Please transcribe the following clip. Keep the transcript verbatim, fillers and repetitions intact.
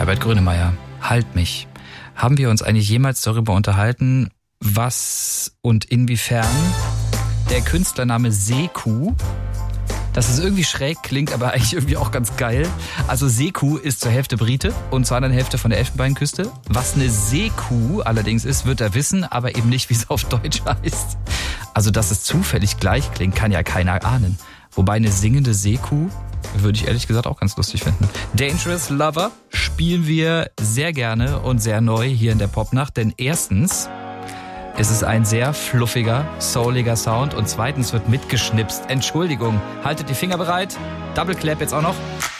Herbert Grönemeyer, Halt mich. Haben wir uns eigentlich jemals darüber unterhalten, was und inwiefern der Künstlername Seku, dass es irgendwie schräg klingt, aber eigentlich irgendwie auch ganz geil. Also Seku ist zur Hälfte Brite und zur anderen Hälfte von der Elfenbeinküste. Was eine Seekuh allerdings ist, wird er wissen, aber eben nicht, wie es auf Deutsch heißt. Also, dass es zufällig gleich klingt, kann ja keiner ahnen. Wobei eine singende Seekuh würde ich ehrlich gesagt auch ganz lustig finden. Dangerous Lover spielen wir sehr gerne und sehr neu hier in der Popnacht, denn erstens ist es ein sehr fluffiger, souliger Sound und zweitens wird mitgeschnipst. Entschuldigung, haltet die Finger bereit. Double Clap jetzt auch noch.